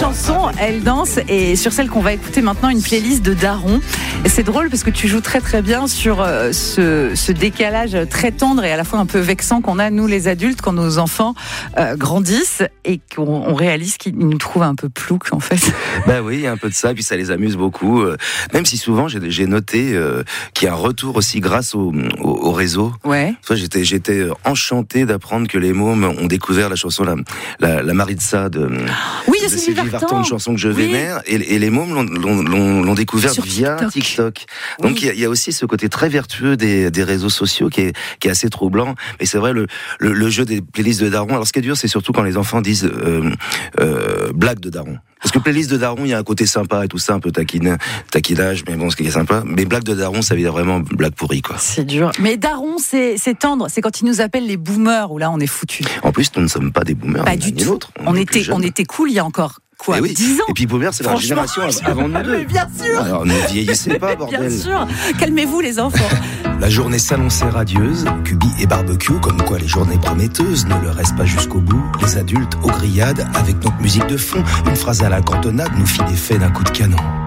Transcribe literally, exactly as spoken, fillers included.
chansons, elles dansent. Et sur celle qu'on va écouter maintenant, une playlist de darons. Et c'est drôle parce que tu joues très très bien sur euh, ce, ce décalage très tendre et à la fois un peu vexant qu'on a, nous les adultes, quand nos enfants euh, grandissent et qu'on on réalise qu'ils nous trouvent un peu ploucs en fait. Bah oui, il y a un peu de ça, et puis ça les amuse beaucoup. Euh, même si souvent j'ai, j'ai noté euh, qu'il y a un retour aussi grâce au, au, au réseau. Ouais. Soit j'étais, j'étais enchanté d'apprendre que les mômes ont découvert la chanson La, la, la Maritza de, oui, de, de Sylvie Vartan, une chanson que je vénère, oui. et, et les mômes l'ont, l'ont, l'ont, l'ont découvert sur via TikTok. TikTok. Donc oui. il, y a, il y a aussi ce côté très vertueux des, des réseaux sociaux qui est, qui est assez troublant. Et c'est vrai, le, le, le jeu des playlists de darons. Alors ce qui est dur, c'est surtout quand les enfants disent euh, euh, blague de daron. Parce que playlist de daron, il y a un côté sympa et tout ça, un peu taquine, taquinage, mais bon, ce qui est sympa. Mais blague de daron, ça veut dire vraiment blague pourrie, quoi. C'est dur. Mais daron, c'est, c'est tendre. C'est quand ils nous appellent les boomers, où là, on est foutus. En plus, nous ne sommes pas des boomers. Pas du tout. On, on, était, on était cool il y a encore quoi, oui. dix ans. Et puis boomer, c'est la génération avant nous deux. Mais bien sûr. Alors ne vieillissez pas, bordel. Bien sûr. Calmez-vous, les enfants. La journée s'annonçait radieuse, cubi et barbecue, comme quoi les journées prometteuses ne le restent pas jusqu'au bout. Les adultes aux grillades, avec notre musique de fond, une phrase à la cantonade nous fit l'effet d'un coup de canon.